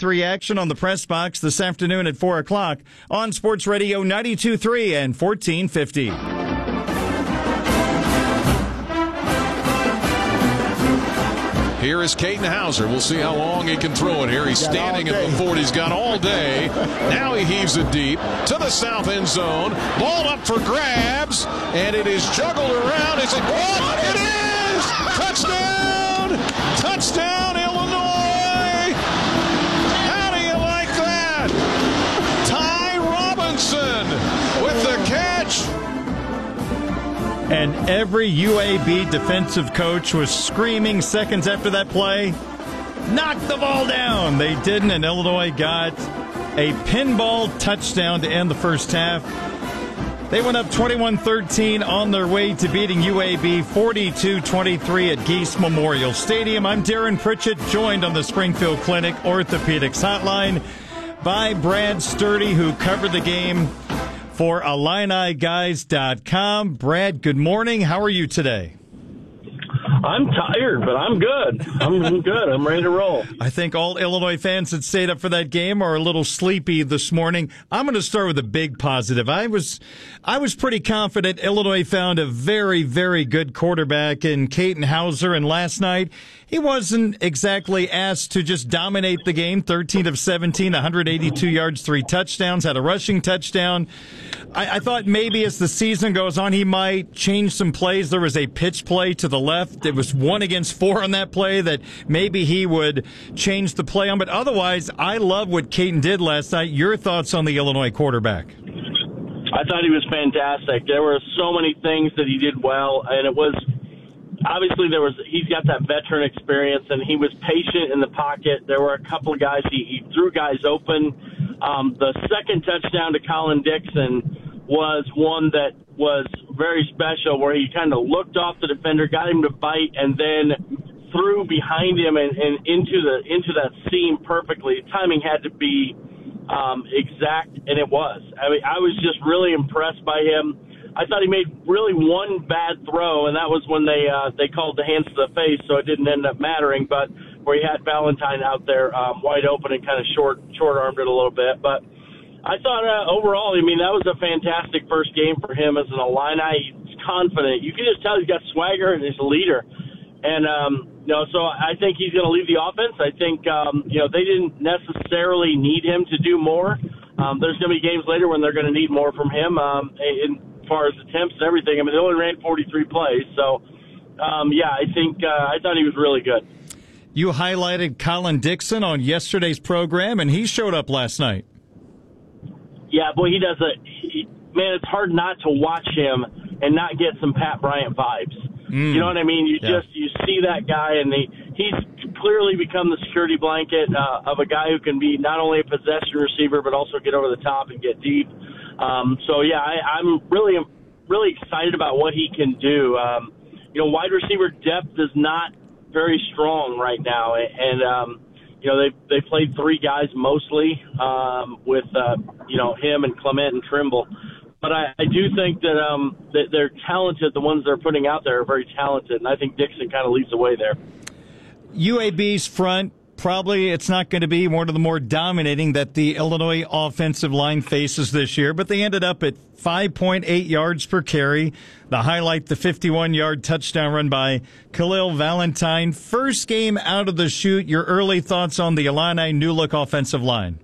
3 action on the Press Box this afternoon at 4 o'clock on Sports Radio 92.3 and 1450. Here is Caden Hauser. We'll see how long he can throw it here. He's standing at the 40. He's got all day. Now he heaves it deep to the south end zone. Ball up for grabs, and it is juggled around. Is it caught? It is! Touchdown! Touchdown, Illinois! How do you like that? Ty Robinson with the catch. And every UAB defensive coach was screaming seconds after that play, knock the ball down. They didn't, and Illinois got a pinball touchdown to end the first half. They went up 21-13 on their way to beating UAB 42-23 at Geese Memorial Stadium. I'm Darren Pritchett, joined on the Springfield Clinic Orthopedics Hotline by Brad Sturdy, who covered the game for IlliniGuys.com. Brad, good morning. How are you today? I'm tired, but I'm good. I'm good. I'm ready to roll. I think all Illinois fans that stayed up for that game are a little sleepy this morning. I'm going to start with a big positive. I was pretty confident Illinois found a very, very good quarterback in Caden Hauser, and last night he wasn't exactly asked to just dominate the game. 13 of 17, 182 yards, 3 touchdowns, had a rushing touchdown. I thought maybe as the season goes on, he might change some plays. There was a pitch play to the left. It was 1 against 4 on that play that maybe he would change the play on. But otherwise, I love what Caden did last night. Your thoughts on the Illinois quarterback? I thought he was fantastic. There were so many things that he did well, and it was obviously he's got that veteran experience, and he was patient in the pocket. There were a couple of guys he threw guys open. The second touchdown to Colin Dixon was one that was very special, where he kind of looked off the defender, got him to bite, and then threw behind him and into that seam perfectly. The timing had to be exact, and it was. I mean, I was just really impressed by him. I thought he made really one bad throw, and that was when they called the hands to the face, so it didn't end up mattering. But where he had Valentine out there wide open and kind of short-armed it a little bit. But I thought overall, I mean, that was a fantastic first game for him as an Illini. He's confident. You can just tell he's got swagger and he's a leader. And, so I think he's going to lead the offense. I think, they didn't necessarily need him to do more. There's going to be games later when they're going to need more from him as far as attempts and everything. I mean, they only ran 43 plays. So, I think I thought he was really good. You highlighted Colin Dixon on yesterday's program, and he showed up last night. Yeah, boy, he does man, it's hard not to watch him and not get some Pat Bryant vibes. You know what I mean? You see that guy, and he's clearly become the security blanket of a guy who can be not only a possession receiver but also get over the top and get deep. I'm really excited about what he can do. Wide receiver depth is not very strong right now, and they played 3 guys mostly with him and Clement and Trimble. But I do think that they're talented. The ones they're putting out there are very talented, and I think Dixon kind of leads the way there. UAB's front, probably it's not going to be one of the more dominating that the Illinois offensive line faces this year, but they ended up at 5.8 yards per carry. The highlight, the 51-yard touchdown run by Khalil Valentine. First game out of the chute, your early thoughts on the Illini new-look offensive line?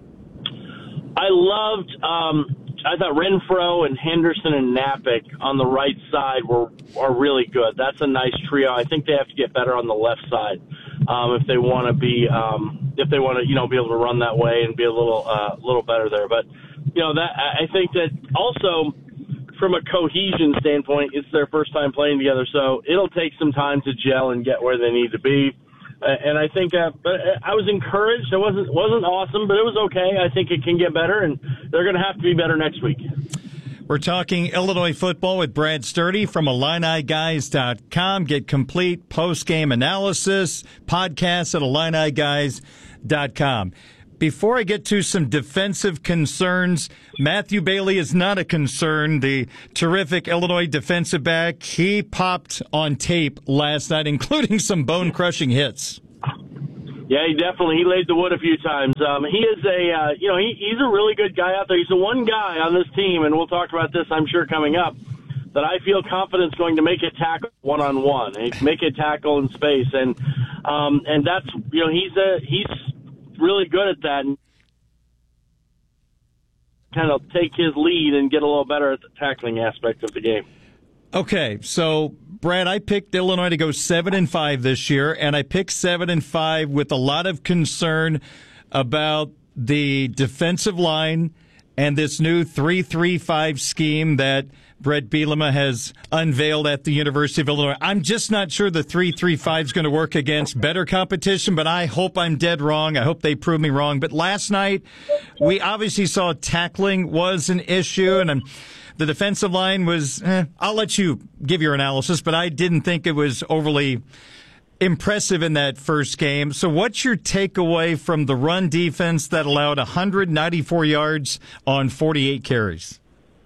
I thought Renfro and Henderson and Napick on the right side are really good. That's a nice trio. I think they have to get better on the left side if they want to be be able to run that way and be a little better there. But I think that also from a cohesion standpoint, it's their first time playing together, so it'll take some time to gel and get where they need to be. And I think but I was encouraged. It wasn't awesome, but it was okay. I think it can get better, and they're going to have to be better next week. We're talking Illinois football with Brad Sturdy from IlliniGuys.com. Get complete post-game analysis, podcasts at IlliniGuys.com. Before I get to some defensive concerns, Matthew Bailey is not a concern. The terrific Illinois defensive back, he popped on tape last night, including some bone-crushing hits. Yeah, he laid the wood a few times. He is he's a really good guy out there. He's the one guy on this team, and we'll talk about this, I'm sure, coming up, that I feel confident is going to make a tackle one-on-one, make a tackle in space, and that's he's really good at that. And kind of take his lead and get a little better at the tackling aspect of the game. Okay, so Brad, I picked Illinois to go 7-5 this year, and I picked 7-5 with a lot of concern about the defensive line and this new 3-3-5 scheme that Brett Bielema has unveiled at the University of Illinois. I'm just not sure the 3-3-5 is going to work against better competition, but I hope I'm dead wrong. I hope they prove me wrong. But last night, we obviously saw tackling was an issue, and the defensive line was, I'll let you give your analysis, but I didn't think it was overly impressive in that first game. So what's your takeaway from the run defense that allowed 194 yards on 48 carries?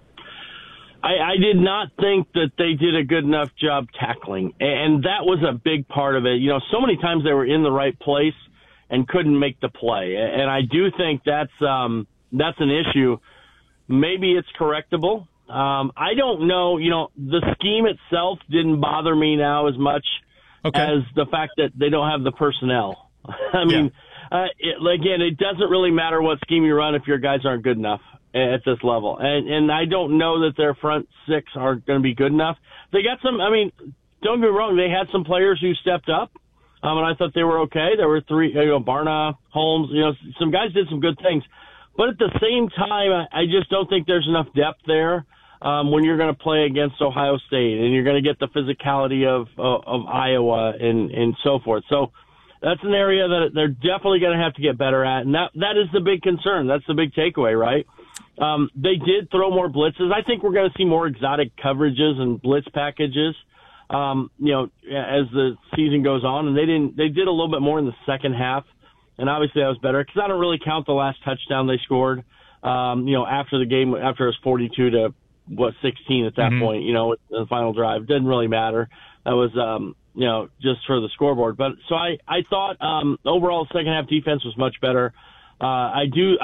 I did not think that they did a good enough job tackling, and that was a big part of it. So many times they were in the right place and couldn't make the play, and I do think that's an issue. Maybe it's correctable. I don't know. The scheme itself didn't bother me now as much as the fact that they don't have the personnel. I mean, again, it doesn't really matter what scheme you run if your guys aren't good enough at this level. And I don't know that their front six are going to be good enough. They got some, don't get me wrong, they had some players who stepped up, and I thought they were okay. There were three, Barna, Holmes, some guys did some good things. But at the same time, I just don't think there's enough depth there when you're going to play against Ohio State and you're going to get the physicality of Iowa and so forth. So that's an area that they're definitely going to have to get better at, and that is the big concern. That's the big takeaway, right? They did throw more blitzes. I think we're going to see more exotic coverages and blitz packages, as the season goes on. And they did a little bit more in the second half, and obviously that was better because I don't really count the last touchdown they scored. After the game, after it was 42 to 16 at that point, in the final drive, didn't really matter. That was just for the scoreboard. But so I thought overall second half defense was much better. I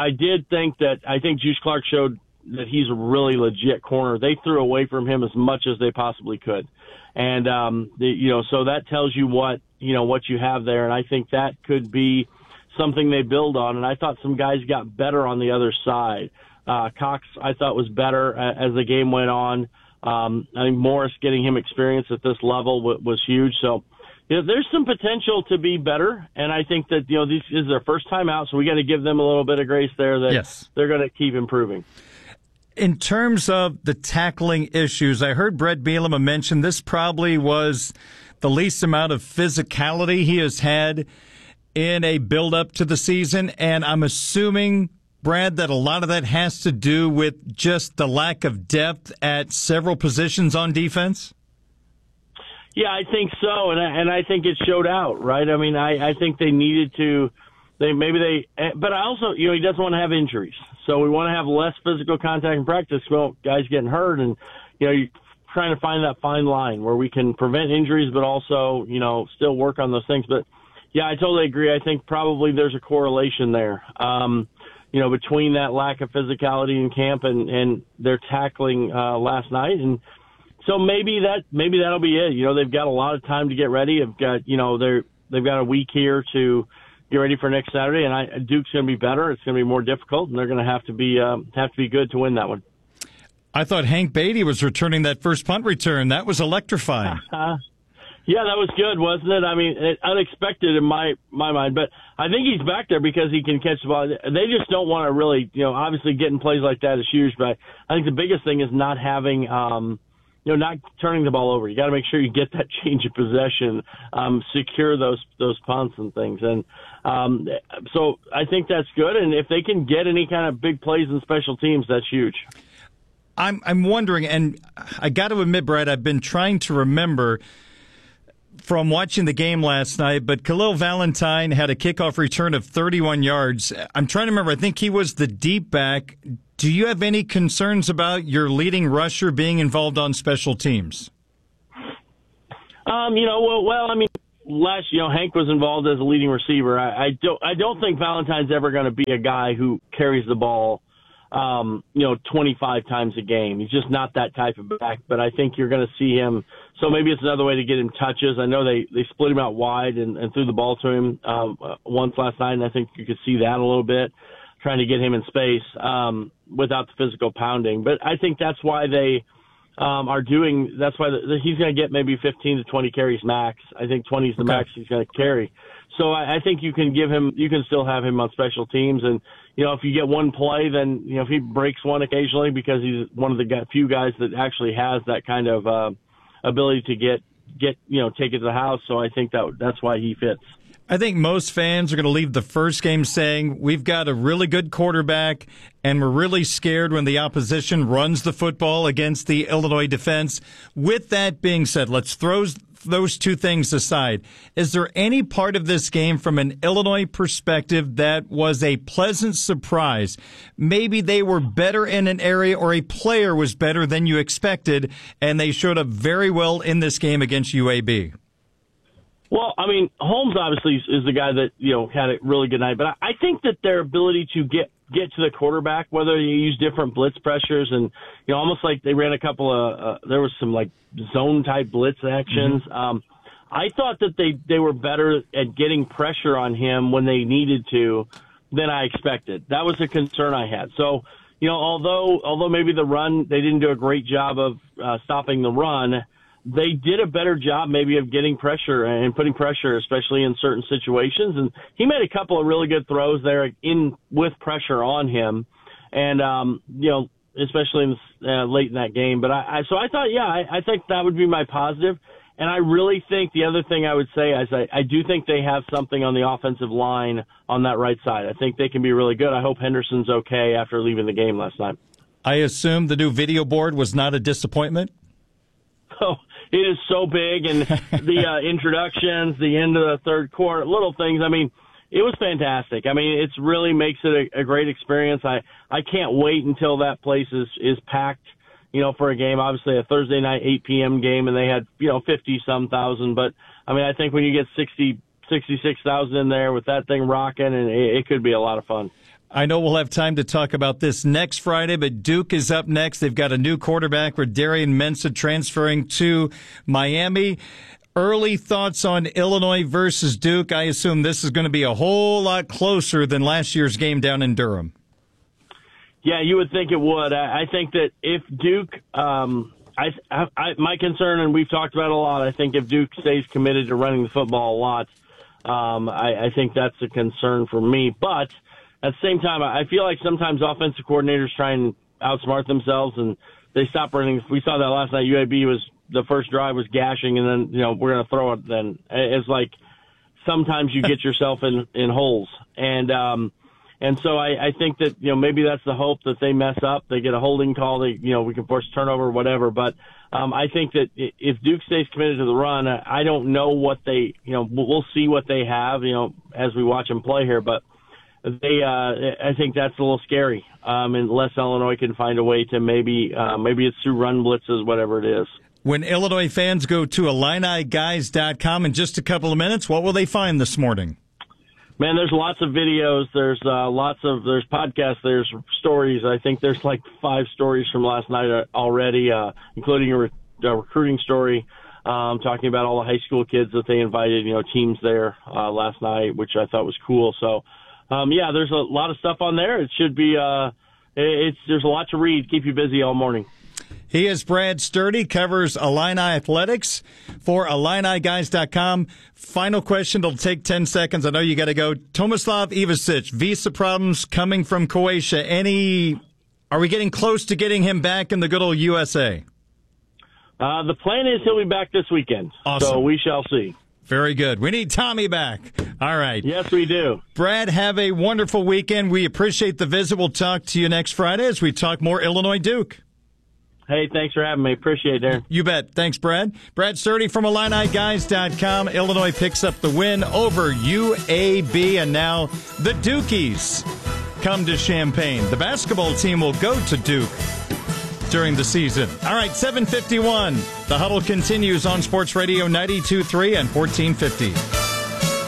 think Juice Clark showed that he's a really legit corner. They threw away from him as much as they possibly could. And, so that tells you what you have there. And I think that could be something they build on. And I thought some guys got better on the other side. Cox, I thought, was better as the game went on. I think Morris getting him experience at this level was huge. So, there's some potential to be better, and I think that this is their first time out, so we got to give them a little bit of grace there that they're going to keep improving. In terms of the tackling issues, I heard Brett Bielema mention this probably was the least amount of physicality he has had in a build-up to the season, and I'm assuming, Brad, that a lot of that has to do with just the lack of depth at several positions on defense? Yeah, I think so, and I think it showed out, right? I think they needed to, but I also, he doesn't want to have injuries, so we want to have less physical contact in practice. Well, guys getting hurt, and you're trying to find that fine line where we can prevent injuries, but also, still work on those things. But yeah, I totally agree. I think probably there's a correlation there, between that lack of physicality in camp and their tackling last night. And so maybe that'll be it. They've got a lot of time to get ready. They've got a week here to get ready for next Saturday, and Duke's going to be better. It's going to be more difficult, and they're going to have to be good to win that one. I thought Hank Beatty was returning that first punt return. That was electrifying. Yeah, that was good, wasn't it? Unexpected in my mind, but I think he's back there because he can catch the ball. They just don't want to really, obviously getting plays like that is huge, but I think the biggest thing is not having, not turning the ball over. You got to make sure you get that change of possession, secure those punts and things. And so I think that's good. And if they can get any kind of big plays in special teams, that's huge. I'm wondering, and I got to admit, Brad, I've been trying to remember from watching the game last night, but Khalil Valentine had a kickoff return of 31 yards. I'm trying to remember. I think he was the deep back. Do you have any concerns about your leading rusher being involved on special teams? Hank was involved as a leading receiver. I don't think Valentine's ever going to be a guy who carries the ball, 25 times a game. He's just not that type of back, but I think you're going to see him. So maybe it's another way to get him touches. I know they split him out wide and threw the ball to him once last night, and I think you could see that a little bit, trying to get him in space without the physical pounding. But I think that's why they that's why he's going to get maybe 15 to 20 carries max. I think 20 is the max he's going to carry. So I think you can still have him on special teams. And, if you get one play, then, if he breaks one occasionally, because he's one of the few guys that actually has that kind of ability to get take it to the house. So I think that's why he fits. I think most fans are going to leave the first game saying we've got a really good quarterback and we're really scared when the opposition runs the football against the Illinois defense. With that being said, let's throw those two things aside. Is there any part of this game from an Illinois perspective that was a pleasant surprise? Maybe they were better in an area or a player was better than you expected and they showed up very well in this game against UAB. Well, I mean, Holmes obviously is the guy that, had a really good night. But I think that their ability to get to the quarterback, whether you use different blitz pressures and, almost like they ran a couple of there was some, like, zone-type blitz actions. Mm-hmm. I thought that they were better at getting pressure on him when they needed to than I expected. That was a concern I had. So, although maybe the run, they didn't do a great job of stopping the run, they did a better job maybe of getting pressure and putting pressure, especially in certain situations. And he made a couple of really good throws there with pressure on him. And, especially late in that game. But I thought, I think that would be my positive. And I really think the other thing I would say is I do think they have something on the offensive line on that right side. I think they can be really good. I hope Henderson's okay after leaving the game last night. I assume the new video board was not a disappointment? Oh, it is so big, and the introductions, the end of the third quarter, little things. I mean, it was fantastic. I mean, it really makes it a great experience. I can't wait until that place is packed, for a game. Obviously, a Thursday night 8 p.m. game, and they had 50-some thousand. But I mean, I think when you get 66,000 in there with that thing rocking, and it could be a lot of fun. I know we'll have time to talk about this next Friday, but Duke is up next. They've got a new quarterback with Darian Mensah transferring to Miami. Early thoughts on Illinois versus Duke. I assume this is going to be a whole lot closer than last year's game down in Durham. Yeah, you would think it would. I think that if Duke, my concern, and we've talked about it a lot, I think if Duke stays committed to running the football a lot, I think that's a concern for me. But at the same time, I feel like sometimes offensive coordinators try and outsmart themselves, and they stop running. We saw that last night. UAB the first drive was gashing, and then we're going to throw it. Then it's like sometimes you get yourself in holes, and so I think that maybe that's the hope, that they mess up, they get a holding call, we can force turnover, whatever. But I think that if Duke stays committed to the run, I don't know what they we'll see what they have as we watch them play here, but. I think that's a little scary, unless Illinois can find a way to maybe it's through run blitzes, whatever it is. When Illinois fans go to IlliniGuys.com in just a couple of minutes, what will they find this morning? Man, there's lots of videos. There's there's podcasts. There's stories. I think there's like 5 stories from last night already, including a recruiting story. Talking about all the high school kids that they invited, teams there last night, which I thought was cool. So. There's a lot of stuff on there. It should be, there's a lot to read. Keep you busy all morning. He is Brad Sturdy, covers Illini Athletics for IlliniGuys.com. Final question. It'll take 10 seconds. I know you got to go. Tomislav Ivasic, visa problems coming from Croatia. Are we getting close to getting him back in the good old USA? The plan is he'll be back this weekend. Awesome. So we shall see. Very good. We need Tommy back. All right. Yes, we do. Brad, have a wonderful weekend. We appreciate the visit. We'll talk to you next Friday as we talk more Illinois Duke. Hey, thanks for having me. Appreciate it, Darren. You bet. Thanks, Brad. Brad Sturdy from IlliniGuys.com. Illinois picks up the win over UAB, and now the Dukies come to Champaign. The basketball team will go to Duke during the season. All right, 7:51. The Huddle continues on Sports Radio 92.3 and 1450.